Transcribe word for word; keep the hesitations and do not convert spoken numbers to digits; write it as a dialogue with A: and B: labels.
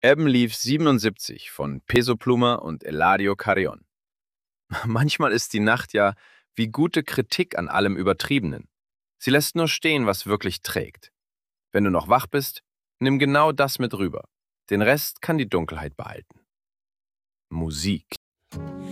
A: Ebbenleaf siebenundsiebzig von Peso Pluma und Eladio Carrión. Manchmal ist die Nacht ja wie gute Kritik an allem Übertriebenen. Sie lässt nur stehen, was wirklich trägt. Wenn du noch wach bist, nimm genau das mit rüber. Den Rest kann die Dunkelheit behalten. Musik.